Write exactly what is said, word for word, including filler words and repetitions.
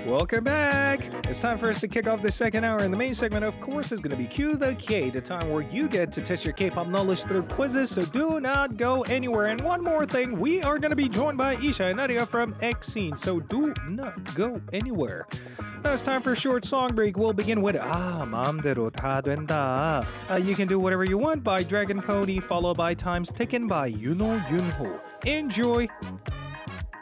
Welcome back! It's time for us to kick off the second hour, and the main segment, of course, is going to be Q the K, the time where you get to test your K-pop knowledge through quizzes, so do not go anywhere. And one more thing, we are going to be joined by Isha and Nadia from X-Scene, so do not go anywhere. Now it's time for a short song break. We'll begin with Ah, 마음대로 다 된다. Uh, you can do whatever you want by Dragon Pony, followed by Time's Taken by Yuno Yunho. Enjoy!